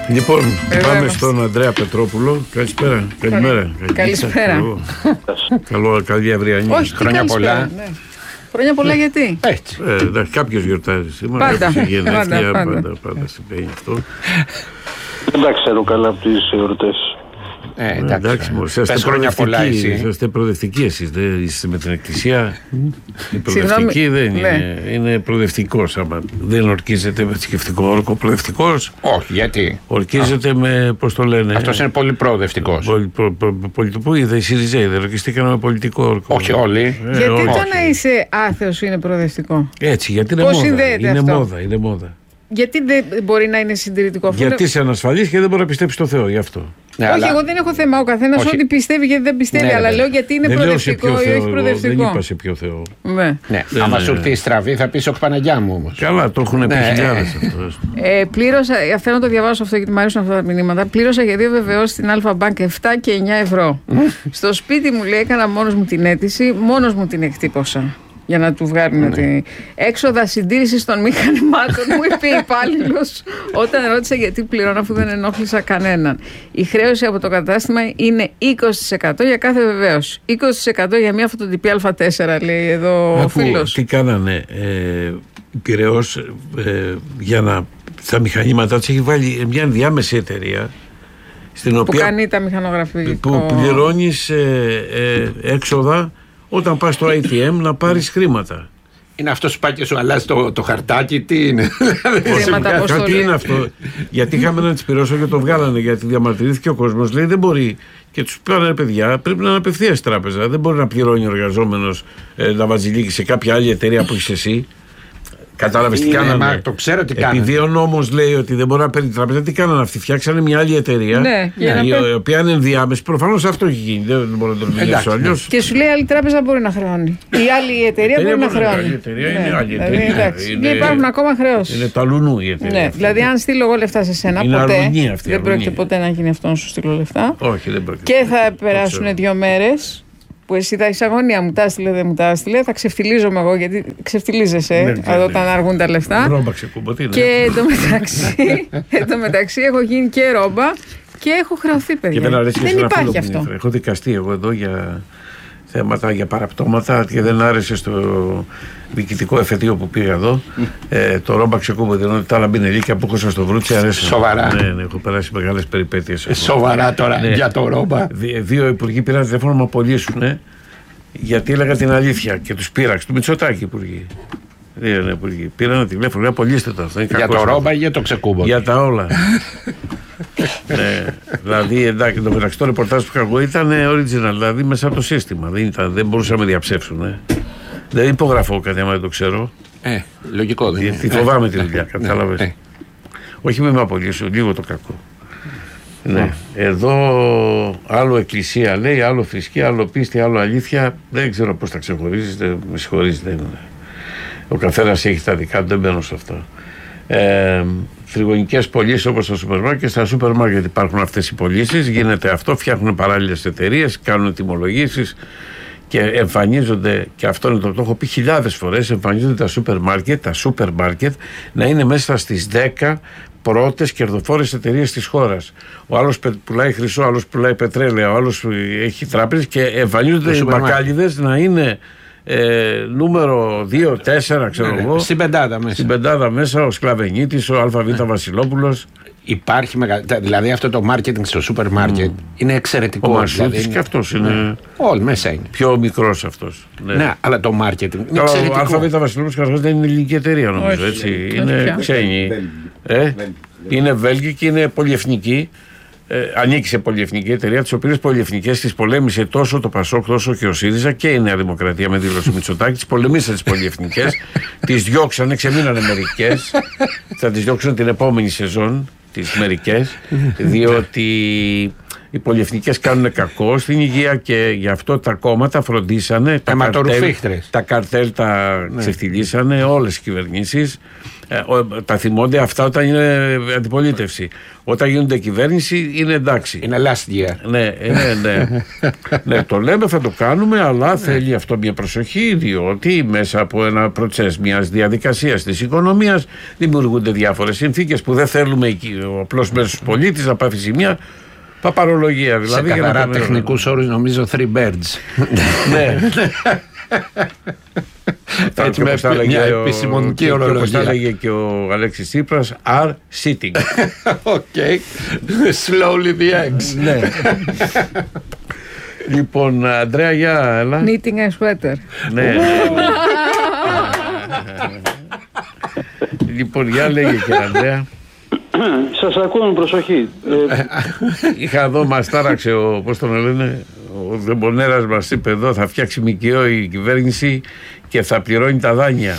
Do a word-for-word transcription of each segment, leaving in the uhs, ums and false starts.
Λοιπόν, Βέβαια πάμε είμαστε. στον Ανδρέα Πετρόπουλο. Καλησπέρα. Καλημέρα. Καλησπέρα. Καλό, καλό, καλή αυριανή. Όχι, Χρόνια πολλά. Ναι. Χρόνια πολλά γιατί. Έτσι. Ε, εντάξει, κάποιος γιορτάζει σήμερα. Πάντα. Κάποιος γενέθλια, Πάντα, πάντα. πάντα, πάντα συμβαίνει αυτό. Δεν τα ξέρω καλά από τις εορτές. Ε, Ε, Εντάξει, μωρέ, είσαστε Πες χρόνια πολλά προοδευτικοί. εσύ. Είσαστε προοδευτικοί εσείς. Δεν είστε με την εκκλησία. Η Συγγνώμη, προοδευτική δεν ναι. είναι. Είναι προοδευτικός. Άμα δεν ορκίζεται με θρησκευτικό όρκο, προοδευτικός. Όχι, γιατί. Ορκίζεται με, πώς το λένε. Αυτός είναι πολύ προοδευτικός. Πολι, προ, προ, πολιτικού είδε οι Σιριζέοι, δεν ορκιστήκαν με πολιτικό όρκο. Όχι όλοι. Ε, Γιατί όχι. το να είσαι άθεος είναι προοδευτικό. Έτσι, γιατί είναι Πώς μόδα. συνδέεται Είναι αυτό? μόδα, είναι μόδα. Γιατί δεν μπορεί να είναι συντηρητικό. Αφού Γιατί είναι- είσαι ανασφαλής και δεν μπορεί να πιστέψει στο Θεό, γι' αυτό. Ναι, Όχι, αλλά- εγώ δεν έχω θέμα. Ο καθένας Όχι. ό,τι πιστεύει και δεν πιστεύει. Ναι, αλλά ρε, λέω γιατί είναι δεν λέω σε προοδευτικό ποιο ή Θεό, όχι εγώ δεν προοδευτικό. είπα σε ποιο Θεό. Ναι. Ναι, Δεν άμα είναι. σου έρθει η στραβή θα πεις όχι Παναγιά μου όμως. Καλά, το έχουν πει Ναι. χιλιάδες αυτό. Ε, πλήρωσα, ε, θέλω να το διαβάσω αυτό γιατί μου αρέσουν αυτά τα μηνύματα. Πλήρωσα για δύο βεβαιώσεις στην Αλφα Bank επτά και εννιά ευρώ. Στο σπίτι μου λέει έκανα μόνος μου την αίτηση, μόνος μου την εκτύπωσα. Για να του βγάλουν τη... έξοδα συντήρησης των μηχανημάτων, μου είπε η υπάλληλος όταν ρώτησα γιατί πληρώνω αφού δεν ενόχλησα κανέναν. Η χρέωση από το κατάστημα είναι είκοσι τοις εκατό για κάθε βεβαίωση. είκοσι τοις εκατό για μια φωτοτυπία Α τέσσερα, λέει εδώ ο Άκου, φίλος. τι κάνανε. Ε, Πειραιώς ε, για να. Τα μηχανήματά της έχει βάλει μια ενδιάμεση εταιρεία. Στην Που οποία κάνει τα μηχανογραφικά. που πληρώνεις ε, ε, έξοδα όταν πας στο έι τι εμ να πάρεις χρήματα. Είναι αυτός που πάει και σου αλλάζει το, το χαρτάκι, τι είναι. Χρήματα Κάτι αποστολή. είναι αυτό. Γιατί είχαμε να τις πληρώσω και το βγάλανε. Γιατί διαμαρτυρήθηκε ο κόσμος. Λέει δεν μπορεί. Και τους πάνε παιδιά, πρέπει να είναι απευθείας τράπεζα. Δεν μπορεί να πληρώνει ο εργαζόμενος ε, να βαζιλίκει σε κάποια άλλη εταιρεία που είσαι εσύ. Κατάλαβες τι Είναι, κάνανε. μα το ξέρω τι κάνανε. Επειδή ο νόμος λέει ότι δεν μπορεί να παίρνει τράπεζα, τι κάνανε αυτοί. Φτιάξανε μια άλλη εταιρεία. Ναι, για να η παίρνει. οποία είναι ενδιάμεση. Προφανώς αυτό έχει γίνει. Δεν μπορώ να το μιλήσω Εντάξει, αλλιώς. Και σου λέει η άλλη τράπεζα μπορεί να χρεώνει. Η άλλη εταιρεία εταιρεία μπορεί να μπορεί να- χρεώνει. η εταιρεία Ναι, είναι άλλη δηλαδή, εταιρεία. εντάξει. Είναι- Και υπάρχουν ακόμα χρεώσεις. Είναι τα λουνού η εταιρεία. Ναι, αυτή. δηλαδή αν στείλω εγώ λεφτά σε σένα, Είναι ποτέ αρμονία αυτή, δεν πρόκειται αρμονία. ποτέ να γίνει αυτό να σου στείλω λεφτά. Όχι, δεν πρόκειται. Και θα Το περάσουν ξέρω. δύο μέρες που εσύ θα έχεις αγωνία, μου τα έστειλε, δεν μου τα έστειλε. Θα ξεφτιλίζομαι εγώ γιατί ξεφτιλίζεσαι Ναι, ε, ναι, όταν ναι. αργούν τα λεφτά. Ρόμπαξε κουμποτή, ναι. Και εντωμεταξύ, εντωμεταξύ έχω γίνει και ρόμπα και έχω χρεωθεί, παιδιά. Και δεν αρέσει και δεν σε ένα φίλο υπάρχει που είναι. αυτό. Έχω δικαστεί εγώ εδώ για θέματα, για παραπτώματα και δεν άρεσε στο διοικητικό εφετείο που πήγα εδώ. ε, το ρόμπαξε κουμποτή, ενώ τα άλλα μπινελίκια που έχω στο βρούτσι αρέσει. Σοβαρά. Ναι, ναι, έχω περάσει μεγάλες περιπέτειες. εγώ. Σοβαρά τώρα Ναι. για το ρόμπα. Δι- Δύο υπουργοί πήραν τηλέφωνο να με απολύσουν γιατί έλεγα την αλήθεια και τους πήραξε. Του Μητσοτάκη υπουργοί. Δύο είναι υπουργοί. Πήραν τηλέφωνο, λέει απολύστε το αυτό. είναι Για κακός το αυτό. ρόμπα ή για το ξεκούμπο. Για τα όλα. ναι, δηλαδή, εντάξει, το μεταξύ το ρεπορτάζ που είχα εγώ ήταν original, δηλαδή μέσα από το σύστημα. Δεν, ήταν, δεν μπορούσαν να με διαψεύσουν. Ε. Δεν υπογραφώ κάτι άμα δεν το ξέρω. Ε, λογικό δεν είναι. Γιατί φοβάμαι τη δουλειά, Ναι, κατάλαβες. ναι. Όχι με με απολύσουν, λίγο το κακό. Ναι. Εδώ άλλο εκκλησία λέει, άλλο θρησκεία, άλλο πίστη, άλλο αλήθεια. Δεν ξέρω πώς τα ξεχωρίζεις, δεν, με συγχωρείς. Δεν, ο καθένας έχει τα δικά του, δεν μπαίνω σε αυτά. Ε, τριγωνικές πωλήσεις όπως στα σούπερ μάρκετ. Στα σούπερ μάρκετ υπάρχουν αυτές οι πωλήσεις, γίνεται αυτό, φτιάχνουν παράλληλες εταιρείες, κάνουν τιμολογήσεις και εμφανίζονται, και αυτό είναι το, το έχω πει χιλιάδες φορές, εμφανίζονται τα σούπερ μάρκετ, τα σούπερ μάρκετ να είναι μέσα στις δέκα πρώτες κερδοφόρες εταιρείες της χώρας. Ο άλλος πουλάει χρυσό, ο άλλος πουλάει πετρέλαιο, ο άλλος έχει τράπεζες και εμφανίζονται οι σούπερ μάρκετ. μπακάλιδες να είναι ε, νούμερο δύο τέσσερα, ξέρω Ναι, εγώ. ναι. Στην πεντάδα μέσα. Στην πεντάδα μέσα ο Σκλαβενίτης, ο ΑΒ Βασιλόπουλος, Υπάρχει μεγα... Δηλαδή αυτό το marketing στο σούπερ μάρκετ είναι εξαιρετικό. ο Μασούτης δηλαδή, και αυτός είναι Όλοι μέσα είναι. πιο μικρός αυτός. Ναι. Ναι, αλλά το marketing είναι Τώρα, ο εξαιρετικό. ΑΒ Βασιλόπουλος καταρχάς δεν είναι ελληνική εταιρεία, νομίζω. Όχι, Έτσι. όχι Είναι πια. ξένη. Ε? Είναι βέλγικη, είναι πολυεθνική. Ε, ανήκει σε πολυεθνική εταιρεία, τις οποίες πολυεθνικές τις πολέμησε τόσο το Πασόκ, τόσο και ο ΣΥΡΙΖΑ και η Νέα Δημοκρατία με δήλωση Μητσοτάκη. Τις πολεμήσαν τις πολυεθνικές, τις διώξανε, ξεμείνανε μερικές. Θα τις διώξουν την επόμενη σεζόν, τις μερικές, διότι οι πολυεθνικές κάνουν κακό στην υγεία και γι' αυτό τα κόμματα φροντίσανε. Τα καρτέλ, τα καρτέλ τα ναι. ξεφτυλίσανε όλες οι κυβερνήσεις. Ε, τα θυμώνται αυτά όταν είναι αντιπολίτευση. Όταν γίνονται κυβέρνηση είναι εντάξει. Είναι last year. Ναι, ναι, ναι. ναι, το λέμε, θα το κάνουμε, αλλά ναι. θέλει αυτό μια προσοχή, διότι μέσα από ένα προτσές μιας διαδικασίας της οικονομίας δημιουργούνται διάφορες συνθήκες που δεν θέλουμε ο απλός μέσος πολίτης να πάθει ζημιά. Παπαρολογία δηλαδή. Σε καθαρά τεχνικούς όρους νομίζω three birds. Ναι. Έτσι με μια επιστημονική ορολογία. Όπως τα έλεγε και ο Αλέξης Τσίπρας, are sitting. Οκ. Slowly the eggs. Ναι. Λοιπόν, Αντρέα, για έλα. Knitting a sweater. Ναι. Λοιπόν, για λέγε και Αντρέα. Σας ακούω με προσοχή. Είχα εδώ, μας τάραξε ο, πώς τον λένε, ο Δεμπονέρας μας είπε εδώ θα φτιάξει ΜΚΟ η κυβέρνηση και θα πληρώνει τα δάνεια.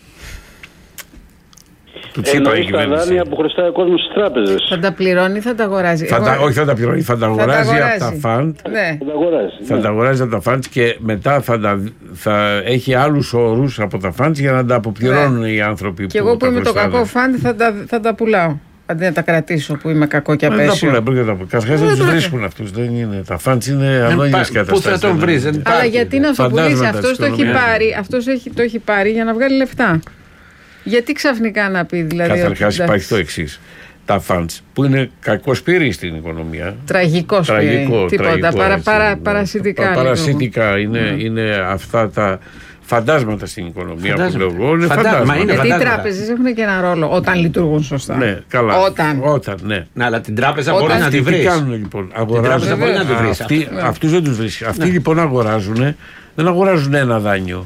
Του Τσίπρα η κυβέρνηση. Τα δάνεια που χρωστάει ο κόσμος στις τράπεζες. Θα τα πληρώνει ή θα τα αγοράζει? Θα τα, όχι θα τα πληρώνει, θα τα αγοράζει, θα αγοράζει. από τα φαντ. Ναι. Θα τα αγοράζει. Θα ναι. τα αγοράζει από τα φαντ και μετά θα, τα, θα έχει άλλους όρους από τα φαντ για να τα αποπληρώνουν ναι. οι άνθρωποι και που. Και εγώ που είμαι το κακό φαντ θα τα, θα τα πουλάω. Αντί να τα κρατήσω που είμαι κακό και απέσιο. Δεν τα πουλάω. Καταρχάς δεν τους βρίσκουν αυτούς. Δεν είναι. Τα φαντς είναι ανώνυμες καταστάσεις. Πού θα τον βρεις? Αλλά γιατί να σου πουλήσει? Αυτός το έχει πάρει. Αυτός το έχει πάρει για να βγάλει λεφτά. Γιατί ξαφνικά να πει δηλαδή? Καταρχάς υπάρχει το εξής. Τα φαντς που είναι κακοσπήροι στην οικονομία. Τραγικό σπήρι. Τίποτα. Παρα, παρα, παρασιτικά. Παρασιτικά είναι, mm. είναι αυτά τα φαντάσματα στην οικονομία φαντάσμα. που λέω εγώ. Είναι φαντάσματα. φαντάσματα. Γιατί φαντάσματα. οι τράπεζες έχουν και ένα ρόλο όταν λειτουργούν σωστά. Ναι, καλά. Όταν. Όταν ναι. Ναι, αλλά την τράπεζα μπορεί να τη βρει. Τι κάνουν λοιπόν? Την τράπεζα μπορεί να τη βρει. Αυτούς δεν τους βρίσκει. Αυτοί λοιπόν αγοράζουν, δεν αγοράζουν ένα δάνειο.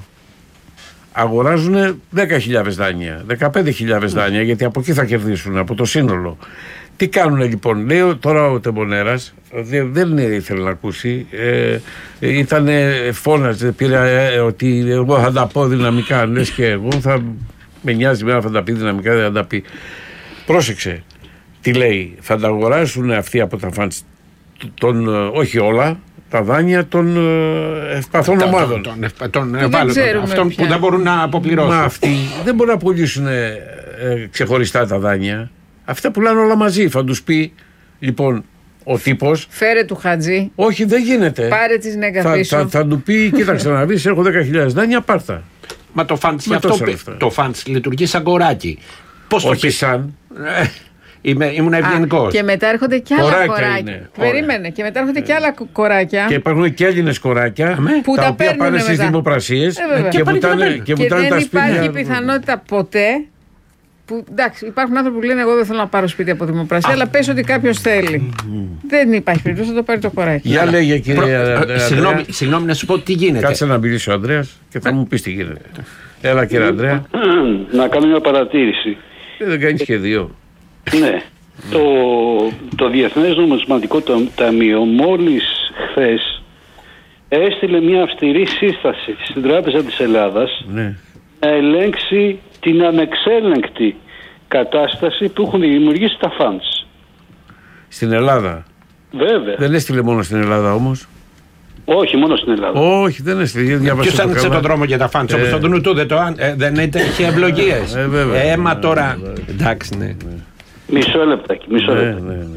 Αγοράζουν δέκα χιλιάδες δάνεια, δεκαπέντε χιλιάδες δάνεια, γιατί από εκεί θα κερδίσουν, από το σύνολο. Τι κάνουν λοιπόν? Λέει τώρα ο Τεμπονέρας, δεν ήθελε να ακούσει, ε, ήταν φώναζε, πήρε ε, ότι εγώ θα τα πω δυναμικά, λες και εγώ θα με νοιάζει μέρα θα τα πει δυναμικά, δεν θα τα πει. Πρόσεξε, τι λέει, θα τα αγοράσουν αυτοί από τα φαντς, τον, όχι όλα, τα δάνεια των ευπαθών ομάδων. Των ευάλωτων, αυτών που δεν μπορούν να αποπληρώσουν. Μα αυτοί δεν μπορούν να πουλήσουν ε, ε, ξεχωριστά τα δάνεια. Αυτά πουλάνε όλα μαζί. Θα τους πει λοιπόν ο τύπος. Φέρε του Χατζή. Όχι, δεν γίνεται. Πάρε τις νέγκα θα, πίσω. Θα, θα του πει, κοίταξε να δεις, έχω δέκα χιλιάδες δάνεια, πάρτα. Μα το φαντς, αυτό, το φαντς λειτουργεί σαν κοράκι. Πώς όχι το σαν. Είμαι, ήμουν ευγενικός. Και μετά έρχονται και άλλα κοράκια. κοράκια. Είναι. Περίμενε. Και μετά έρχονται ε. και άλλα κοράκια. Και υπάρχουν και Έλληνες κοράκια που τα, τα οποία πάνε στις δημοπρασίες ε, και, και, και, και, και δεν τα υπάρχει σπίτια. πιθανότητα ποτέ. Που, εντάξει, υπάρχουν άνθρωποι που λένε: εγώ δεν θέλω να πάρω σπίτι από δημοπρασία, Α. αλλά πες ότι κάποιος θέλει. Mm. Δεν υπάρχει περίπτωση να το πάρει το κοράκι. Για λέγε, κυρία. Συγγνώμη να σου πω τι γίνεται. Κάτσε να μιλήσει ο Ανδρέας και θα μου πεις τι γίνεται. Έλα, κύριε Ανδρέα. Να κάνω μια παρατήρηση. Δεν κάνεις και δύο. Ναι. Το, το Διεθνές Νομισματικό Ταμείο μόλις χθες έστειλε μια αυστηρή σύσταση στην Τράπεζα της Ελλάδας ναι. να ελέγξει την ανεξέλεγκτη κατάσταση που έχουν δημιουργήσει τα φαντς. Στην Ελλάδα. Βέβαια. Δεν έστειλε μόνο στην Ελλάδα όμως. Όχι, μόνο στην Ελλάδα. Όχι, δεν έστειλε. Ποιος άνοιξε τον δρόμο για τα φαντς, ε, όπως τον Τουνούτου δεν, ε, δεν είχε ευλογίες. Ε, βέβαια. Έμα τώρα. Εντάξει, ναι. Μισό λεπτάκι, μισό ναι, λεπτάκι. Ναι, ναι.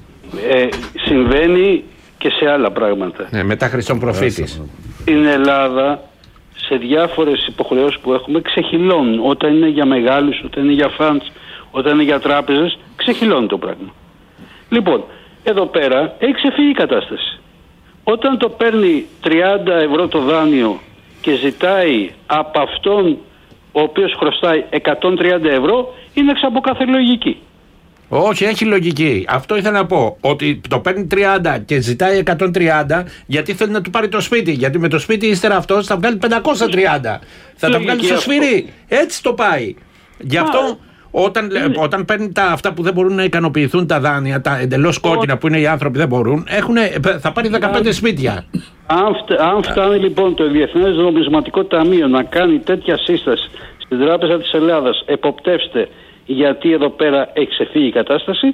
Ε, συμβαίνει και σε άλλα πράγματα. Ναι, μετά Χριστόν προφήτης. Στην Ελλάδα, σε διάφορες υποχρεώσεις που έχουμε, ξεχυλώνουν. Όταν είναι για μεγάλους, όταν είναι για φαντς, όταν είναι για τράπεζες, ξεχυλώνει το πράγμα. Λοιπόν, εδώ πέρα έχει ξεφύγει η κατάσταση. Όταν το παίρνει τριάντα ευρώ το δάνειο και ζητάει από αυτόν ο οποίος χρωστάει εκατόν τριάντα ευρώ, είναι εξ από κάθε λογική. Όχι, έχει λογική. Αυτό ήθελα να πω. Ότι το παίρνει τριάντα και ζητάει εκατόν τριάντα γιατί θέλει να του πάρει το σπίτι. Γιατί με το σπίτι ύστερα αυτός θα βγάλει πεντακόσια τριάντα. Θα τα βγάλει στο σφυρί. Έτσι το πάει. Γι' αυτό Α, όταν, όταν παίρνει τα, αυτά που δεν μπορούν να ικανοποιηθούν τα δάνεια, τα εντελώς κόκκινα που είναι οι άνθρωποι δεν μπορούν, έχουνε, θα πάρει δεκαπέντε σπίτια. Αν, αν φτάνει λοιπόν το Διεθνές Νομισματικό Ταμείο να κάνει τέτοια σύσταση στην Τράπεζα της Ελλάδας, εποπτεύστε, γιατί εδώ πέρα έχει ξεφύγει η κατάσταση,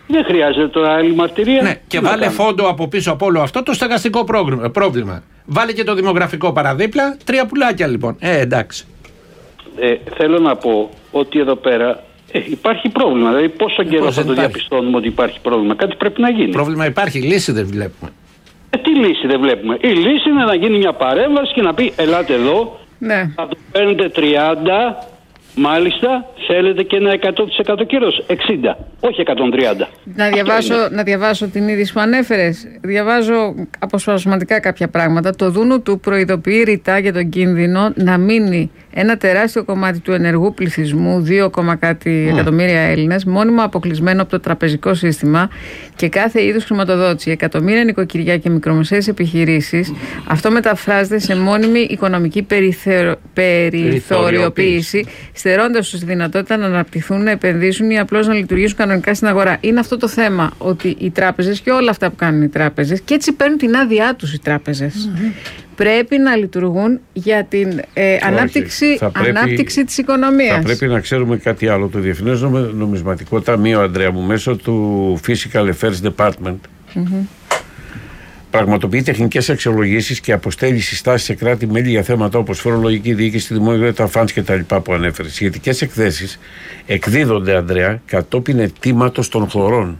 Δεν χρειάζεται τώρα άλλη μαρτυρία. Ναι, και βάλε φόντο από πίσω από όλο αυτό το στεγαστικό πρόβλημα. Βάλε και το δημογραφικό παραδίπλα. Τρία πουλάκια λοιπόν. Ε, εντάξει. Ε, θέλω να πω ότι εδώ πέρα ε, υπάρχει πρόβλημα. Δηλαδή, πόσο καιρό θα το διαπιστώνουμε ότι υπάρχει πρόβλημα? Κάτι πρέπει να γίνει. Πρόβλημα υπάρχει, λύση δεν βλέπουμε. Ε, τι λύση δεν βλέπουμε? Η λύση είναι να γίνει μια παρέμβαση και να πει: ελάτε εδώ, ναι. θα το παίρνετε τριάντα. Μάλιστα, θέλετε και ένα εκατό τοις εκατό κύρος, εξήντα, όχι εκατόν τριάντα. Να διαβάσω, να διαβάσω την είδηση που ανέφερες. Διαβάζω αποσπασματικά κάποια πράγματα. Το Δούνου του προειδοποιεί ρητά για τον κίνδυνο να μείνει ένα τεράστιο κομμάτι του ενεργού πληθυσμού, δύο κάτι mm. εκατομμύρια Έλληνες, μόνιμα αποκλεισμένο από το τραπεζικό σύστημα και κάθε είδους χρηματοδότηση. Εκατομμύρια νοικοκυριά και μικρομεσαίες επιχειρήσεις. Mm. Αυτό μεταφράζεται σε μόνιμη οικονομική περιθερο... περιθωριοποίηση, στερώντας τους τη δυνατότητα να αναπτυχθούν, να επενδύσουν ή απλώς να λειτουργήσουν κανονικά στην αγορά. Είναι αυτό το θέμα, ότι οι τράπεζες και όλα αυτά που κάνουν οι τράπεζες, και έτσι παίρνουν την άδειά τους οι τράπεζες, mm-hmm. πρέπει να λειτουργούν για την ε, ανάπτυξη, πρέπει, ανάπτυξη της οικονομίας. Θα πρέπει να ξέρουμε κάτι άλλο. Το Διεθνές Νομισματικό Ταμείο, Αντρέα μου, μέσω του Fiscal Affairs Department, mm-hmm. πραγματοποιεί τεχνικές αξιολογήσεις και αποστέλει συστάσεις σε κράτη-μέλη για θέματα όπως φορολογική διοίκηση, δημόσια funds κτλ. Που ανέφερε. Σχετικές εκθέσεις εκδίδονται, Αντρέα, κατόπιν αιτήματος των χωρών.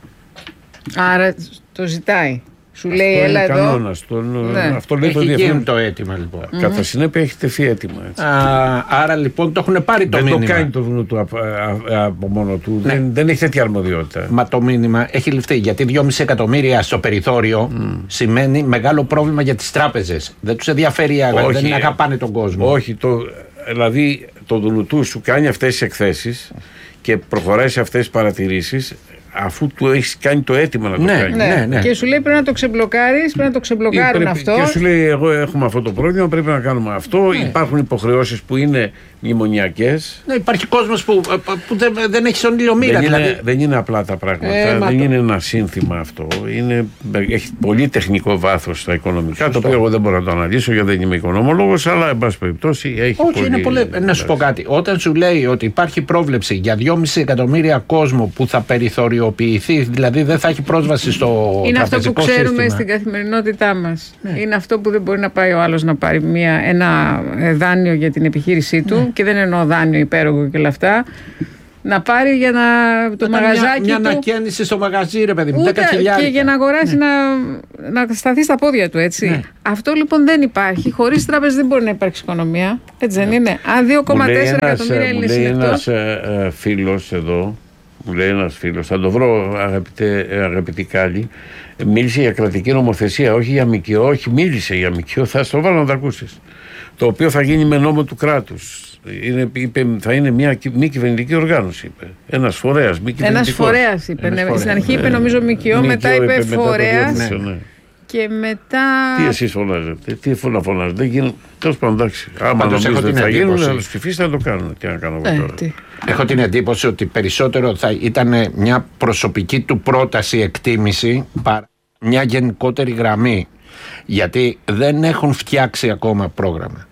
Άρα το ζητάει. Σου λέει, αυτό έλα είναι εδώ. Κανόνας, τον, ναι. Αυτό λέει έχει το Διεθνές. το αίτημα λοιπόν. Mm-hmm. Κατά συνέπεια έχει τεθεί έτοιμα. Έτσι. Α, άρα λοιπόν το έχουν πάρει το δεν μήνυμα. Δεν το κάνει το βουνό του από, από μόνο του. Ναι. Δεν, δεν έχει τέτοια αρμοδιότητα. Μα το μήνυμα έχει ληφθεί. Γιατί δυόμισι εκατομμύρια στο περιθώριο mm. σημαίνει μεγάλο πρόβλημα για τις τράπεζες. Δεν τους ενδιαφέρει η αγορά. Δεν αγαπάνε τον κόσμο. Όχι. Το, δηλαδή το Δουνουτού σου κάνει αυτές τις εκθέσεις και προχωράει σε αυτές τις παρατηρήσεις, αφού του έχει κάνει το αίτημα να το ναι, κάνει. Ναι, ναι, ναι. Και σου λέει πρέπει να το ξεμπλοκάρεις, πρέπει να το ξεμπλοκάρουν πρέπει, αυτό. Και σου λέει, εγώ έχουμε αυτό το πρόβλημα, πρέπει να κάνουμε αυτό. Ναι. Υπάρχουν υποχρεώσεις που είναι μνημονιακές. Ναι, υπάρχει κόσμος που, που δεν, δεν έχει στον ήλιο μοίρα. Δεν, δηλαδή. είναι, δεν είναι απλά τα πράγματα. Ε, δεν το... είναι ένα σύνθημα αυτό. Είναι, έχει πολύ τεχνικό βάθος στα οικονομικά. Σωστό. Το οποίο εγώ δεν μπορώ να το αναλύσω γιατί δεν είμαι οικονομολόγος, αλλά εν πάση περιπτώσει έχει. Όχι, πολύ... είναι πολύ. Να σου πω κάτι. Όταν σου λέει ότι υπάρχει πρόβλεψη για δυόμισι εκατομμύρια κόσμο που θα περιθωριοποιηθεί, δηλαδή δεν θα έχει πρόσβαση στο είναι τραπεζικό αυτό που ξέρουμε σύστημα. Στην καθημερινότητά μας. Ναι. Είναι αυτό που δεν μπορεί να πάει ο άλλος να πάρει μια, ένα δάνειο για την επιχείρησή του, ναι. και δεν εννοώ δάνειο υπέρογκο και όλα αυτά. Να πάρει για να το Μετά μαγαζάκι μια, μια του. ανακαίνιση στο μαγαζί, ρε παιδί μου. Ούτε, και για να αγοράσει, ναι. να, να σταθεί στα πόδια του, έτσι. Ναι. Αυτό λοιπόν δεν υπάρχει. Χωρίς τράπεζα δεν μπορεί να υπάρξει οικονομία. Έτσι δεν ναι. είναι. Αν δύο κόμμα τέσσερα εκατομμύρια Έλληνες είναι εκτός. Μου λέει ένας ε, φίλος εδώ, μου λέει ένας φίλος, θα το βρω αγαπητέ, αγαπητή Κάλλη, μίλησε για κρατική νομοθεσία, όχι για ΜΚΟ, όχι μίλησε για ΜΚΟ, θα στο βάλω να το ακούσεις. Το οποίο θα γίνει με νόμο του κράτους. Είναι, είπε, θα είναι μια μη κυβερνητική οργάνωση, είπε. Ένας φορέας, μη κυβερνητικός. Ένας φορέας είπε. Ένας φορέας. Στην αρχή είπε νομίζω ΜΚΟ, ναι. μετά είπε, είπε φορέας. Ναι. Ναι. Και μετά. Τι εσείς φωνάζετε, τι να φωνάζετε. Γίνουν... Τέλος πάντων, εντάξει. Άμα νομίζετε ότι θα γίνουν, να τους ψηφίσετε, θα το κάνουν. Τι να κάνω εγώ τώρα. Τι. Έχω την εντύπωση ότι περισσότερο θα ήταν μια προσωπική του πρόταση, εκτίμηση, παρά μια γενικότερη γραμμή. Γιατί δεν έχουν φτιάξει ακόμα πρόγραμμα.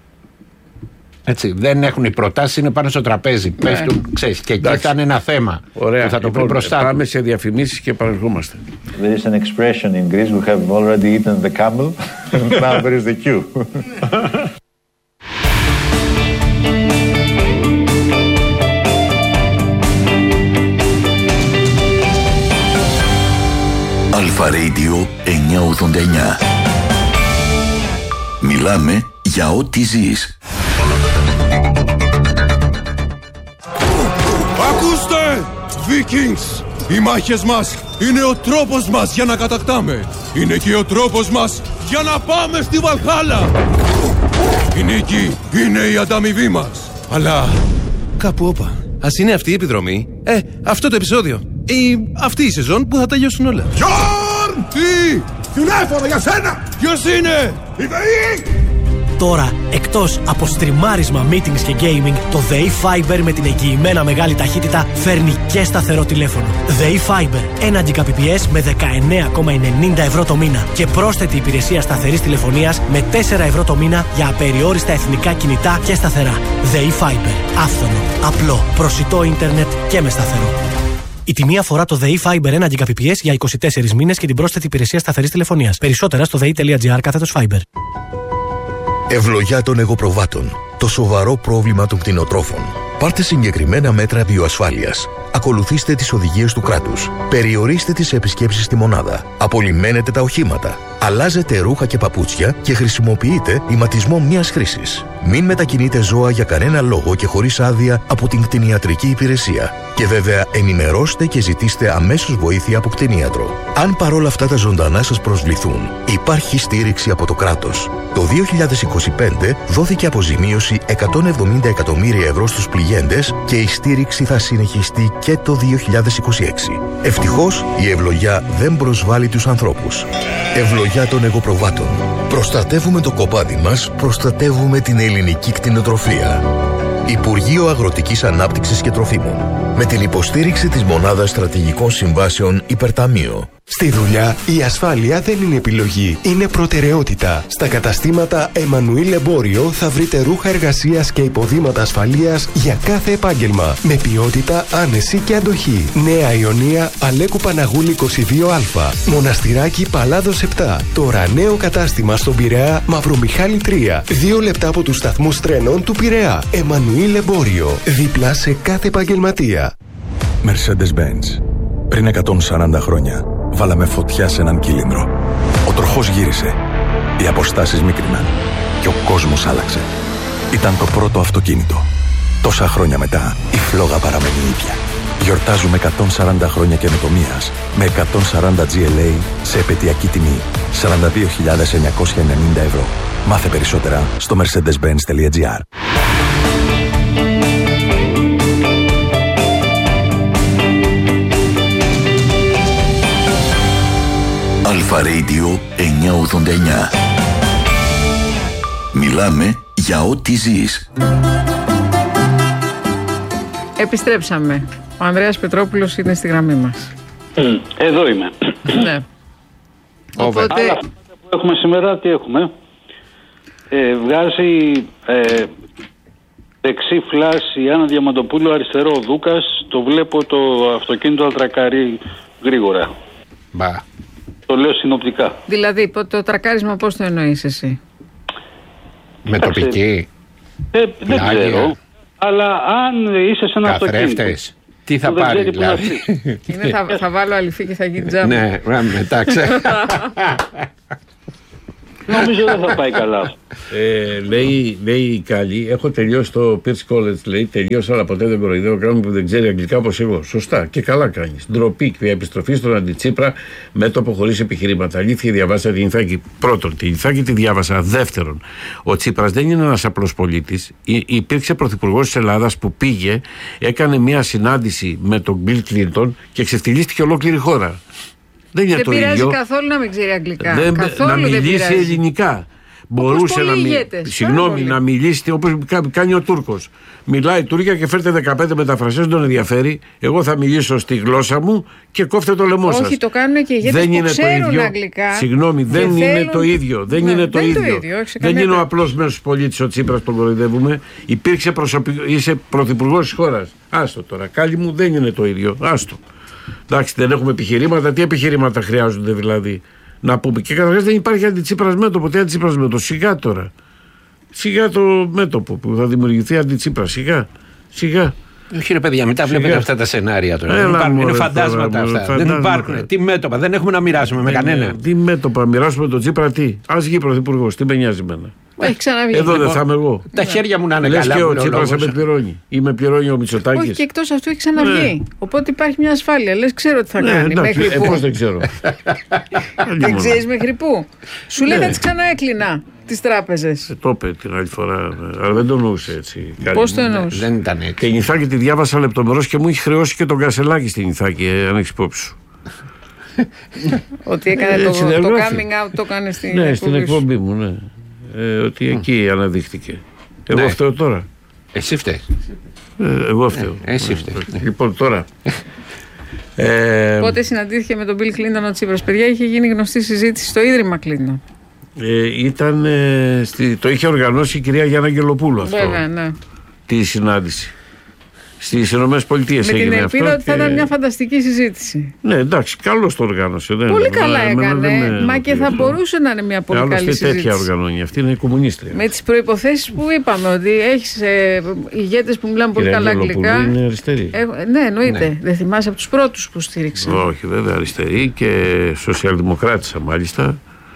Έτσι, δεν έχουν, οι προτάσεις είναι πάνω στο τραπέζι. Ναι. Πέφτουν, ξέρεις, και εκεί θα είναι ένα θέμα. Ωραία. Που θα το λοιπόν, πει μπροστά. Πάμε σε διαφημίσεις και παρερχόμαστε. There is an expression in Greece, we have already eaten the camel, and now there is the queue. Αλφα Radio εννιακόσια ογδόντα εννιά. Μιλάμε για ό,τι ζεις. Ακούστε! Vikings! Οι μάχες μας είναι ο τρόπος μας για να κατακτάμε. Είναι και ο τρόπος μας για να πάμε στη Βαλχάλα. Η νίκη είναι η ανταμοιβή μας. Αλλά κάπου όπα. Ας είναι αυτή η επιδρομή. Ε, αυτό το επεισόδιο. Ή αυτή η σεζόν που θα τελειώσουν όλα. Γιόρν! Τι! Τηλέφωνο για σένα! Ποιος είναι? Η ΔΕΗ! Τώρα, εκτός από στριμάρισμα, meetings και gaming, το ΔΕΗ Fiber με την εγγυημένα μεγάλη ταχύτητα φέρνει και σταθερό τηλέφωνο. ΔΕΗ Fiber, ένα Gbps με δεκαεννέα κόμμα ενενήντα ευρώ το μήνα και πρόσθετη υπηρεσία σταθερής τηλεφωνίας με τέσσερα ευρώ το μήνα για απεριόριστα εθνικά κινητά και σταθερά. ΔΕΗ Fiber, άφθονο, απλό, προσιτό ίντερνετ και με σταθερό. Η τιμή αφορά το ΔΕΗ Fiber ένα Gbps για είκοσι τέσσερις μήνες και την πρόσθετη υπηρεσία σταθερής τηλεφωνίας. Περισσότερα στο δei.gr κάθετος Fiber. Ευλογιά των εγωπροβάτων. Το σοβαρό πρόβλημα των κτηνοτρόφων. Πάρτε συγκεκριμένα μέτρα βιοασφάλειας. Ακολουθήστε τις οδηγίες του κράτους. Περιορίστε τις επισκέψεις στη μονάδα. Απολυμμένετε τα οχήματα. Αλλάζετε ρούχα και παπούτσια και χρησιμοποιείτε ηματισμό μιας χρήσης. Μην μετακινείτε ζώα για κανένα λόγο και χωρίς άδεια από την κτηνιατρική υπηρεσία. Και βέβαια ενημερώστε και ζητήστε αμέσως βοήθεια από κτηνίατρο. Αν παρόλα αυτά τα ζωντανά σας προσβληθούν, υπάρχει στήριξη από το κράτος. Το δύο χιλιάδες είκοσι πέντε δόθηκε αποζημίωση εκατόν εβδομήντα εκατομμύρια ευρώ στους πληγέντες και η στήριξη θα συνεχιστεί και το δύο χιλιάδες είκοσι έξι. Ευτυχώς η ευλογιά δεν προσβάλλει τους ανθρώπους. Ευλογιά των εγωπροβάτων. Προστατεύουμε το κοπάδι μας, προστατεύουμε την ελληνική κτηνοτροφία. Υπουργείο Αγροτικής Ανάπτυξης και Τροφίμων. Με την υποστήριξη της Μονάδας Στρατηγικών Συμβάσεων Υπερταμείο. Στη δουλειά η ασφάλεια δεν είναι επιλογή, είναι προτεραιότητα. Στα καταστήματα Εμμανουήλ Εμπόριο θα βρείτε ρούχα εργασίας και υποδήματα ασφαλείας για κάθε επάγγελμα. Με ποιότητα, άνεση και αντοχή. Νέα Ιωνία, Αλέκου Παναγούλη είκοσι δύο Α. Μοναστηράκι Παλάδος επτά. Τώρα νέο κατάστημα στον Πειραιά, Μαυρομιχάλη τρία. Δύο λεπτά από τους σταθμούς τρένων του Πειραιά. Εμμανουήλ Εμπόριο. Δίπλα σε κάθε επαγγελματία. Mercedes-Benz. Πριν εκατόν σαράντα χρόνια, βάλαμε φωτιά σε έναν κύλινδρο. Ο τροχός γύρισε. Οι αποστάσεις μίκριναν. Και ο κόσμος άλλαξε. Ήταν το πρώτο αυτοκίνητο. Τόσα χρόνια μετά, η φλόγα παραμένει ίδια. Γιορτάζουμε εκατόν σαράντα χρόνια καινοτομίας με εκατόν σαράντα τζι ελ έι σε επαιτειακή τιμή σαράντα δύο χιλιάδες εννιακόσια ενενήντα ευρώ. Μάθε περισσότερα στο mercedes benz τελεία gr. Αλφα Radio εννιακόσια ογδόντα εννιά. Μιλάμε για ό,τι ζεις. Επιστρέψαμε. Ο Ανδρέας Πετρόπουλος είναι στη γραμμή μας. Εδώ είμαι. Ναι. Οπότε... Άλλα αυτά που έχουμε σήμερα, τι έχουμε. Ε, βγάζει ε, δεξί φλάς η Άννα Διαμαντοπούλου, αριστερό ο Δούκας. Το βλέπω το αυτοκίνητο να τρακάρει γρήγορα. Μπα. Το λέω συνοπτικά. Δηλαδή, το τρακάρισμα πώς το εννοείς εσύ? Με τοπική. Ε, δεν ξέρω. Αλλά αν είσαι σε ένα αυτοκίνητο. Τι θα πάρει δηλαδή? Είναι, θα, θα βάλω αληθή και θα γίνει τζάμπα. Ναι, μετά ξέρω. Νομίζω δεν θα πάει καλά. Ε, λέει, λέει η Κάλλη, έχω τελειώσει το Pierce College, λέει, τελείωσα, αλλά ποτέ δεν κοροϊδεύω κάποιον που δεν ξέρει αγγλικά όπως εγώ. Σωστά και καλά κάνεις. Ντροπή και επιστροφή στον Αντιτσίπρα, μέτωπο χωρίς επιχειρήματα. Αλήθεια, διαβάσα την Ιθάκη. Πρώτον, την Ιθάκη τη διάβασα. Δεύτερον, ο Τσίπρας δεν είναι ένας απλός πολίτης. Υ- υπήρξε πρωθυπουργός της Ελλάδας που πήγε, έκανε μια συνάντηση με τον Μπιλ Κλίντον και ξεφτυλίστηκε ολόκληρη χώρα. Δεν είναι δεν το πειράζει ίδιο. καθόλου να μην ξέρει αγγλικά. Δεν, καθόλου να μιλήσει δεν ελληνικά. Μπορούσε να, μι... Συγγνώμη, να μιλήσει όπως κάνει ο Τούρκος. Μιλάει Τούρκια και φέρτε δεκαπέντε μεταφραστές, δεν τον ενδιαφέρει. Εγώ θα μιλήσω στη γλώσσα μου και κόφτε το λαιμό σας. Όχι, το κάνουν και οι ηγέτες που ξέρουν αγγλικά. Συγγνώμη, δεν είναι θέλουν... το ίδιο. Δεν ναι, είναι το δεν ίδιο. Το ίδιο δεν είναι ο απλός μέσος πολίτης ο Τσίπρας που τον κοροϊδεύουμε. Υπήρξε προσωπικό, είσαι πρωθυπουργός της χώρας. Άστο τώρα. Κάλλη μου, δεν είναι το ίδιο. Άστο. Εντάξει, δεν έχουμε επιχειρήματα. Τι επιχειρήματα χρειάζονται δηλαδή? Να πούμε. Και καταρχάς δεν υπάρχει αντιτσίπρας μέτωπο. Τι αντιτσίπρας μέτωπο? Σιγά τώρα. Σιγά το μέτωπο που θα δημιουργηθεί αντιτσίπρας. Σιγά. Σιγά. Όχι ρε παιδιά, μετά βλέπετε αυτά τα σενάρια τώρα. Έλα, δεν υπάρχουν, μωρέ, είναι φαντάσματα τώρα, αυτά. Φαντάσματα. Δεν υπάρχουν. Τι μέτωπα, δεν έχουμε να μοιράσουμε με κανένα. Τι μέτωπα, μοιράσουμε τον Τσίπρα, τι? Ας βγει πρωθυπουργός, τι με νοιάζει εμένα. Έχει ξαναβγεί. Εδώ δεν θα είμαι εγώ. Τα χέρια μου να είναι λες καλά. Και ο Τσίπρας θα με πληρώνει. Ή με πληρώνει ο Μητσοτάκης. Όχι, και εκτός αυτού έχει ξαναβγεί. Ναι. Οπότε υπάρχει μια ασφάλεια. Λες, ξέρω τι θα ναι, κάνει. Εντάξει, μέχρι ε, πού. Πώς δεν ξέρω. Δεν ξέρεις μέχρι πού. Σου λέει θα τις ξαναέκλεινα τις τράπεζες. Ε, το είπε την άλλη φορά. Αλλά δεν το εννοούσε έτσι. Πώς το εννοούσε? Δεν ήταν έτσι. Την Ιθάκη τη διάβασα λεπτομερώς και μου έχει χρεώσει και τον Κασελάκη στην Ιθάκη, αν έχεις υπόψη σου. Ότι έκανε το, το coming out, το έκανε στην ναι, στην εκπομπή μου, ναι. Ε, ότι εκεί mm. αναδείχτηκε. Εγώ ναι. φταίω τώρα. Εσύ φταίει. Ε, εγώ φταίω. Ε, εσύ φταίει. Ε, λοιπόν, τώρα. ε, Πότε συναντήθηκε με τον Μπιλ Κλίντον ο Τσίπρας? Παιδιά, είχε γίνει γνωστή συζήτηση στο Ίδρυμα Κλίντον. Ε, ήταν, ε, στη, το είχε οργανώσει η κυρία Γιάννα Αγγελοπούλου αυτό. Βέβαια, ναι. Τη συνάντηση. Στις Ηνωμένες Πολιτείες έγινε αυτό. Με την ελπίδα ότι θα και... ήταν μια φανταστική συζήτηση. Ναι, εντάξει, καλώς το οργάνωσε. Πολύ δεν, καλά εμένα, έκανε. Με... Μα και θα αυτό. Μπορούσε να είναι μια πολύ ε, καλή συζήτηση. Τέτοια οργανώνει. Αυτή είναι η κομμουνίστρια. Με τις προϋποθέσεις που είπαμε, ότι έχεις ε, ηγέτες που μιλάνε πολύ καλά αγγλικά. Είναι αριστερή. Ε, ναι, εννοείται. Ναι. Δεν θυμάσαι από τους πρώτους που στήριξαν. Όχι, βέβαια, αριστερή και σοσιαλδημοκράτησα μάλιστα.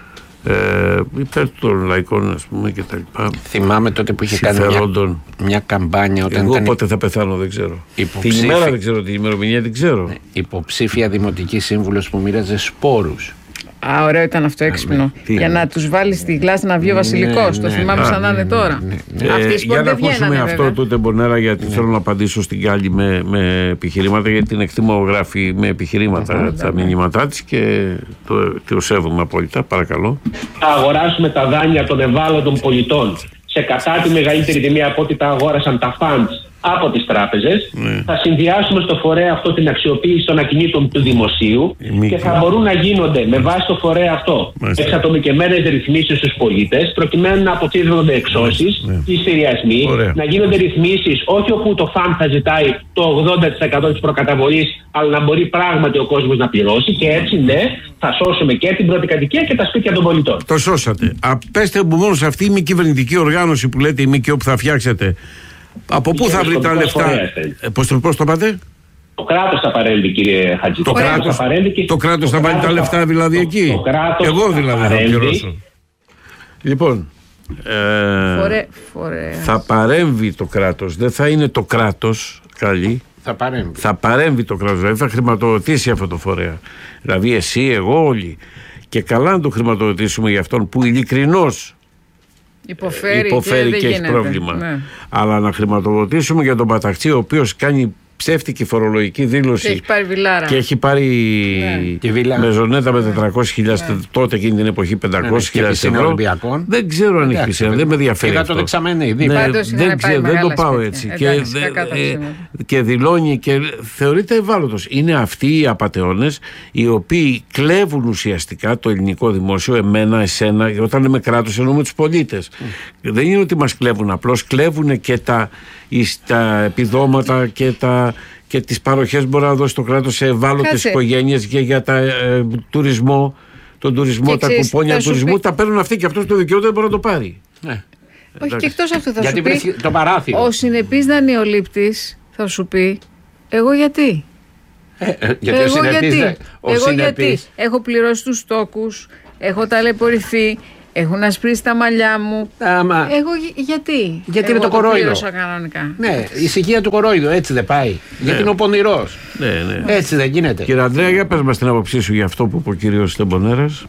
Ε, υπέρ των λαϊκών, ας πούμε, και τα λοιπά. Θυμάμαι τότε που είχε κάνει μια, μια καμπάνια όταν εγώ ήταν... πότε θα πεθάνω δεν ξέρω. Υποψήφι... Την ημέρα δεν ξέρω, την ημερομηνία δεν ξέρω. Ναι, υποψήφια δημοτική σύμβουλος που μοίραζε σπόρους. Α, ωραίο ήταν αυτό έξυπνο. Ναι, για να τους βάλει στη γλάστα να βγει ο Βασιλικός. Ναι, το θυμάμαι ναι, σαν να είναι ναι, τώρα. Ναι, ναι, ναι. Ε, Αυτοί για να ακούσουμε αυτό το τεμπονέρα, γιατί ναι. θέλω να απαντήσω στην Γκάλη με, με επιχειρήματα, γιατί την εκτιμώ γράφει με επιχειρήματα mm-hmm. τα μηνύματά της και το, το σέβομαι απόλυτα. Παρακαλώ. Θα αγοράσουμε τα δάνεια των ευάλωτων πολιτών σε κατά τη μεγαλύτερη τιμή από ό,τι τα αγόρασαν τα funds από τις τράπεζες. Ναι. Θα συνδυάσουμε στο φορέα αυτό την αξιοποίηση των ακινήτων του δημοσίου Μη... και θα μπορούν να γίνονται με βάση το φορέα αυτό εξατομικευμένες ρυθμίσεις στους πολίτες, προκειμένου να αποφύγονται εξώσεις, ναι. πληστηριασμοί, να γίνονται ρυθμίσεις όχι όπου το φαντ θα ζητάει το ογδόντα τοις εκατό της προκαταβολής, αλλά να μπορεί πράγματι ο κόσμος να πληρώσει, και έτσι ναι, θα σώσουμε και την πρώτη κατοικία και τα σπίτια των πολιτών. Το σώσατε. Απέστε μου μόνο σε αυτή η μη κυβερνητική οργάνωση που λέτε, η ΜΚΟ που θα φτιάξετε. Από πού θα βρει τα λεφτά, ε, πώς το, πώς το πάτε? Το κράτος θα παρέμβει, κύριε Χατζη. Το, το κράτος θα, και... το κράτος θα βάλει τα λεφτά δηλαδή το, εκεί. Το Εγώ δηλαδή θα, θα πληρώσω. Λοιπόν, ε, φορέ, φορέ. θα παρέμβει το κράτος. Δεν θα είναι το κράτος, καλή. Θα παρέμβει. Θα παρέμβει το κράτος, δηλαδή θα χρηματοδοτήσει αυτό το φορέα. Δηλαδή εσύ, εγώ, όλοι. Και καλά να το χρηματοδοτήσουμε για αυτόν που ειλικρινώς Υποφέρει, υποφέρει και, και έχει πρόβλημα. Ναι. Αλλά να χρηματοδοτήσουμε για τον Παταξή, ο οποίος κάνει ψεύτικη φορολογική δήλωση και έχει πάρει βιλάρα. Και έχει πάρει ναι. μεζονέτα με τετρακόσιες χιλιάδες ναι. τότε εκείνη την εποχή πεντακόσιες χιλιάδες ναι, ευρώ. Δεν ξέρω αν έχει πισίνα, δεν με ενδιαφέρει. Και το δεξαμένοι. Ναι, δεν ξέρω, δεν το πάω έτσι. Και, ε, και δηλώνει και θεωρείται ευάλωτος. Είναι αυτοί οι απατεώνες οι οποίοι κλέβουν ουσιαστικά το ελληνικό δημόσιο, εμένα, εσένα, όταν λέμε κράτος εννοούμε τους πολίτες. Mm. Δεν είναι ότι μας κλέβουν, απλώς κλέβουν και τα, τα επιδόματα και τα. Και τις παροχές μπορεί να δώσει το κράτος σε ευάλωτες οικογένειες και για τα, ε, τουρισμό, τον τουρισμό, και τα ξέρεις, κουπόνια τουρισμού, πει... τα παίρνουν αυτοί και αυτός το δικαιούται δεν μπορεί να το πάρει. Ναι. Όχι, και εκτός αυτού θα γιατί σου πει, το παράθυρο. Ο συνεπής δανειολήπτης θα σου πει, εγώ γιατί. Ε, ε, γιατί εγώ, ο γιατί. Δε, ο εγώ γιατί. Έχω πληρώσει τους στόκους, έχω ταλαιπωρηθεί. Έχουν ασπρίσει τα μαλλιά μου. Άμα. Εγώ γιατί. Γιατί είναι το κορόιδο. Κανονικά. Ναι, η ησυχία του κορόιδου, έτσι δεν πάει. Ναι. Γιατί είναι ο πονηρός. Ναι, ναι. Έτσι δεν γίνεται. Κύριε Ανδρέα, για πες μας την άποψή σου για αυτό που είπε ο κύριος Τεμπονέρας.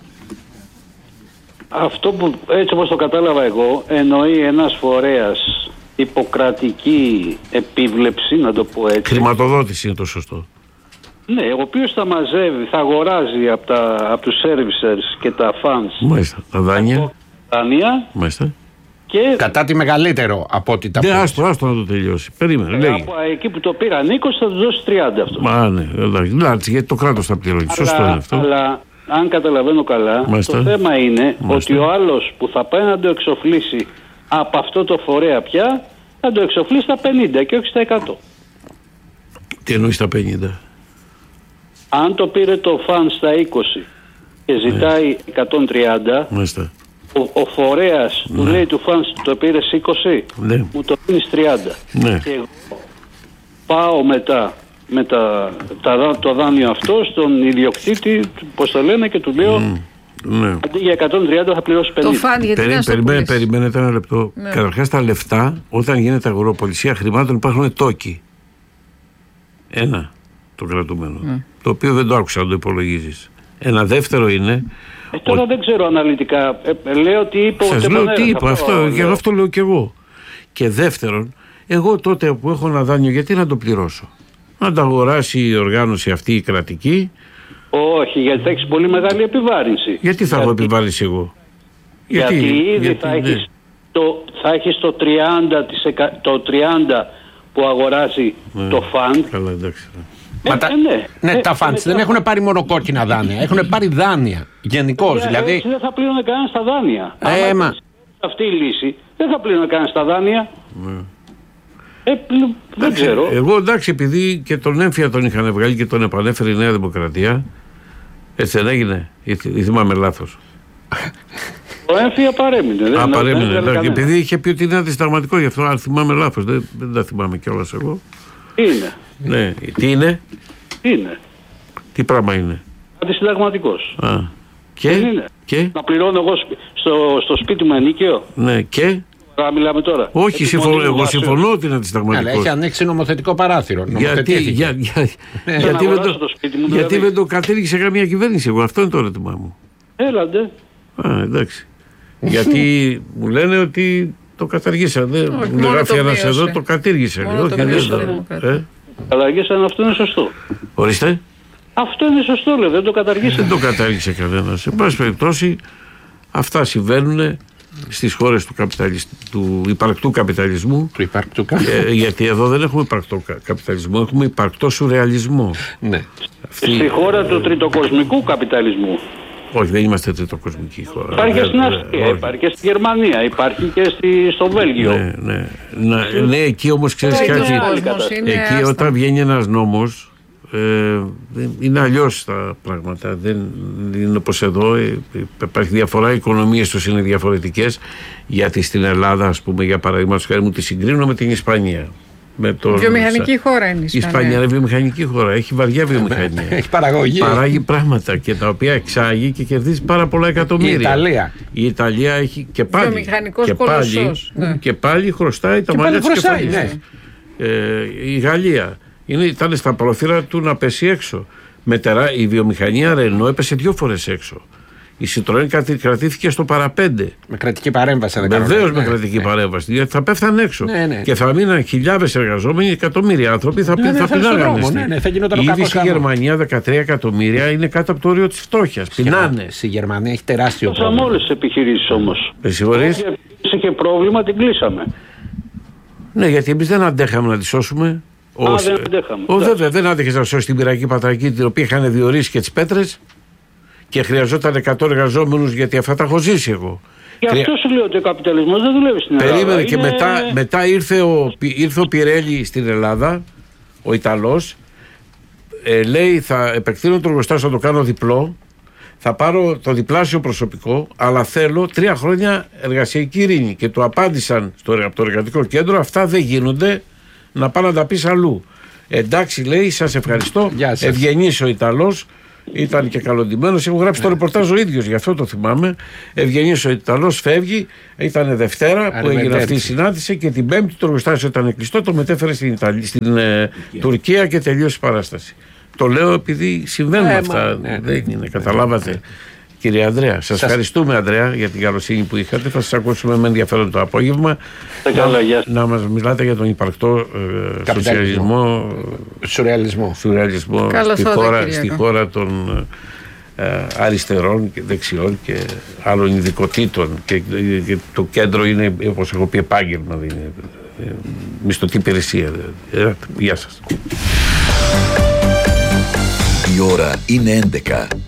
Αυτό που έτσι όπως το κατάλαβα εγώ, εννοεί ένας φορέας υποκρατική επίβλεψη, να το πω έτσι. Χρηματοδότηση είναι το σωστό. Ναι, ο οποίος θα μαζεύει, θα αγοράζει από, τα, από τους servicers και τα funds. Μάλιστα, τα δάνεια. Δάνεια. Μάλιστα. Και κατά τη μεγαλύτερο από ό,τι τα ναι, άστο, άστο να το τελειώσει. Περίμενε, λέγει. Από εκεί που το πήραν είκοσι θα τους δώσει τριάντα αυτό. Μα ναι, εντάξει, γιατί το κράτος θα πληρώνει. Σωστό είναι αυτό. Αλλά αν καταλαβαίνω καλά, Μάλιστα. το θέμα είναι Μάλιστα. ότι ο άλλος που θα πάει να το εξοφλήσει από αυτό το φορέα πια, θα το εξοφλήσει στα πενήντα και όχι στα εκατό. Τι εννοεί στα πενήντα? Αν το πήρε το φαν στα είκοσι και ζητάει ναι. εκατόν τριάντα, Μάλιστα. ο, ο φορέας ναι. που λέει του φαν το πήρε είκοσι, ναι. μου το πίνει τριάντα. Ναι. Και εγώ πάω μετά με τα, τα, το δάνειο αυτό στον ιδιοκτήτη, πώς το λένε, και του λέω mm. ναι. αντί για εκατόν τριάντα θα πληρώσει πενήντα. Το φαν, γιατί Περί, περιμένε, περιμένετε ένα λεπτό. Ναι. Καταρχάς τα λεφτά, όταν γίνεται αγοροπολισία χρημάτων, υπάρχουν τόκοι. Ένα. Το κρατούμενο. Mm. Το οποίο δεν το άκουσα να το υπολογίζεις. Ένα δεύτερο είναι. Ε, τώρα ο... δεν ξέρω αναλυτικά. Ε, λέω τι είπε ο Σας λέω τι είπε. Αυτό, και αυτό λέω κι εγώ. Και δεύτερον, εγώ τότε που έχω ένα δάνειο, γιατί να το πληρώσω? Να το αγοράσει η οργάνωση αυτή η κρατική. Όχι, γιατί θα έχεις πολύ μεγάλη επιβάρυνση. Γιατί θα γιατί... έχω επιβάρυνση εγώ? Γιατί, γιατί ήδη γιατί, θα, έχεις ναι. το, θα έχεις το τριάντα τοις εκατό, το τριάντα που αγοράζει ναι. το φαντ. Καλά, εντάξει. Ε, Μα τα, ναι, ναι, ε, τα φαντς ε, δεν έχουν πάρει μόνο κόκκινα δάνεια, έχουν πάρει δάνεια γενικώς. Ε, δηλαδή... Έτσι δεν θα πλήρωνε κανένα στα δάνεια. Ε, μα... Αυτή η λύση δεν θα πλήρωνε κανένα στα δάνεια. Ναι. Ε, δεν ξέρω. Εγώ εντάξει, επειδή και τον έμφυα τον είχαν βγάλει και τον επανέφερε η Νέα Δημοκρατία. Έτσι δεν έγινε, ή θυμάμαι λάθος? Ο έμφυα παρέμεινε. Δεν Α, παρέμεινε. Δεν και επειδή είχε πει ότι είναι αντισταγματικό, γι' αυτό αν θυμάμαι λάθος. Δεν, δεν τα θυμάμαι κιόλας εγώ. Τι είναι? Ναι, τι είναι? Τι είναι? Τι πράγμα είναι? Αντισυνταγματικός. Α, και, είναι. και? Να πληρώνω εγώ στο, στο σπίτι μου ενίκαιο. Ναι, και? Άρα μιλάμε τώρα. Όχι, συμφωνώ, εγώ συμφωνώ ότι είναι αντισταγματικός. Αλλά έχει ανοίξει νομοθετικό παράθυρο. Γιατί, για, για, ναι. γιατί, δεν το, το σπίτι μου, γιατί δηλαδή. δεν το κατήργησε καμία κυβέρνηση, εγώ αυτό είναι το ερώτημά μου. Έλαντε. Α, εντάξει. Γιατί μου λένε ότι το καταργήσανε. Μου γράφει ένας εδώ, το κατήργησε. Όχι, δεν το. Καταργήσαν, αυτό είναι σωστό. Ορίστε. Αυτό είναι σωστό, λέω, δεν το καταργήσαν. Δεν το κατάργησε κανένας. Σε πάση περιπτώσει, αυτά συμβαίνουν στις χώρες του, του υπαρκτού καπιταλισμού. Του υπαρκτού ε, γιατί εδώ δεν έχουμε υπαρκτό καπιταλισμό, έχουμε υπαρκτό σουρεαλισμό. Ναι. Αυτή... Στη χώρα του τριτοκοσμικού καπιταλισμού. Όχι, δεν είμαστε τριτοκοσμική χώρα. Υπάρχει και στην Αυστρία, υπάρχει και στη Γερμανία, υπάρχει και στη, στο Βέλγιο. Ναι, ναι. Να, ναι, εκεί όμως ξέρεις κάτι. Εκεί όταν βγαίνει ένας νόμος, ε, είναι αλλιώς τα πράγματα. Δεν είναι όπως εδώ. Ε, υπάρχει διαφορά. Οι οικονομίες τους είναι διαφορετικές. Γιατί στην Ελλάδα, ας πούμε, για παράδειγμα, χάρη μου τη συγκρίνω με την Ισπανία. Με τον... Βιομηχανική χώρα είναι η Ισπανία. Η Ισπανία είναι βιομηχανική χώρα. Έχει βαριά βιομηχανία. Έχει παραγωγή. Παράγει πράγματα και τα οποία εξάγει και κερδίζει πάρα πολλά εκατομμύρια. Η Ιταλία. Η Ιταλία έχει και πάλι. Βιομηχανικός και πάλι, ναι. και πάλι χρωστάει τα μαλλιά της κεφαλής. Ναι. Ε, η Γαλλία είναι, ήταν στα πρόθυρα του να πέσει έξω. Μετερά, η βιομηχανία Ρενό έπεσε δύο φορές έξω. Η Citroën κρατήθηκε στο παραπέντε. Με κρατική παρέμβαση. Βεβαίως με ναι, κρατική ναι. παρέμβαση. Γιατί θα πέφτανε έξω. Ναι, ναι. Και θα μείναν χιλιάδες εργαζόμενοι, εκατομμύρια άνθρωποι θα, ναι, θα, θα πεινάγανε. Ναι, ναι, θα ήδη στη Γερμανία δεκατρία εκατομμύρια είναι κάτω από το όριο της φτώχειας. Πεινάνε. Στη Γερμανία έχει τεράστιο πρόβλημα. Κλείσαμε όλες τις επιχειρήσεις όμως. Με συγχωρείς. Είχε πρόβλημα, την κλείσαμε. Ναι, γιατί εμείς δεν αντέχαμε να τη σώσουμε. Α, Ως... δεν αντέχαμε. Ο, βέβαια, δεν άντεχες να σώσει την πυρακή πατρακή, την οποία είχαν διορίσει και τις πέτρες. Και χρειαζόταν εκατό εργαζόμενους, γιατί αυτά τα έχω ζήσει εγώ. Γι' αυτό Χρεια... σου λέω ότι ο καπιταλισμός δεν δουλεύει στην Ελλάδα. Περίμενε και είναι... μετά, μετά ήρθε, ο, ήρθε ο Πιρέλη στην Ελλάδα, ο Ιταλός. Ε, λέει θα επεκτείνω το εργοστάσιο, θα το κάνω διπλό. Θα πάρω το διπλάσιο προσωπικό, αλλά θέλω τρία χρόνια εργασιακή ειρήνη. Και του απάντησαν στο, από το εργατικό κέντρο, αυτά δεν γίνονται, να πάω να τα πεις αλλού. Εντάξει, λέει, σας ευχαριστώ. Ευγενής ο Ιταλός. Ήταν και καλοντημένος. Έχω γράψει ναι. το ρεπορτάζ ο ίδιος, γι' αυτό το θυμάμαι. Ευγενής ο Ιταλός φεύγει. Ήταν Δευτέρα Άρα που έγινε αυτή η συνάντηση και την Πέμπτη το εργοστάσιο ήταν κλειστό. Το μετέφερε στην, Ιταλία, στην ε, Τουρκία και τελείωσε η παράσταση. Το λέω επειδή συμβαίνουν ε, αυτά. Μα, ναι, δεν είναι, καταλάβατε. Κύριε Ανδρέα, σας, σας ευχαριστούμε, Ανδρέα, για την καλοσύνη που είχατε. Θα σας ακούσουμε με ενδιαφέρον το απόγευμα. Να, να μας μιλάτε για τον υπαρκτό ε, σοσιαλισμό, σουρεαλισμό, σουρεαλισμό στη, χώρα, στη χώρα των ε, αριστερών και δεξιών και άλλων ειδικοτήτων. Και, και το κέντρο είναι, όπως έχω πει, επάγγελμα, δεν είναι ε, μισθωτή υπηρεσία. Ε, γεια σας. Η ώρα είναι έντεκα.